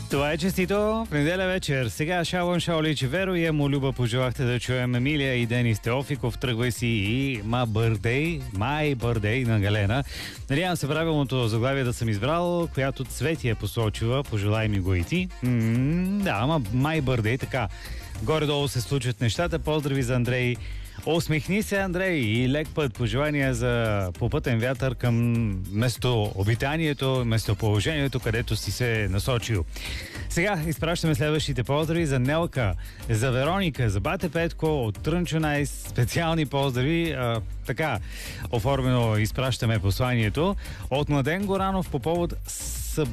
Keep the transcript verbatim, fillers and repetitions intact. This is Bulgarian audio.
Това е честито в неделя вечер. Сега Шалон Шаолич Веро и Емо Люба пожелахте да чуем Емилия и Денис Теофиков. Тръгвай си и My Birthday, My Birthday на Галена. Надявам се правилното заглавие да съм избрал, която Цвети е посочила. Пожелай ми го и ти. М-м, да, ама My Birthday, така. Горе-долу се случват нещата. Поздрави за Андрей. Усмихни се, Андрей, и лек път. Пожелания за попътен вятър към местообитанието, местоположението, където си се насочил. Сега изпращаме следващите поздрави за Нелка, за Вероника, за Бате Петко, от Трънчо Най. Специални поздрави. А, така, оформено изпращаме посланието. От Младен Горанов по повод